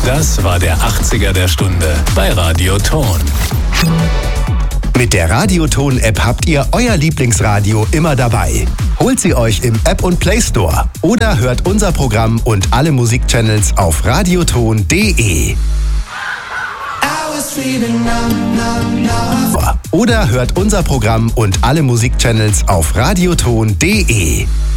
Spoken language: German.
Das war der 80er der Stunde bei Radio Ton. Mit der Radioton-App habt ihr euer Lieblingsradio immer dabei. Holt sie euch im App- und Play Store oder hört unser Programm und alle Musikchannels auf radioton.de. Oder hört unser Programm und alle Musikchannels auf radioton.de.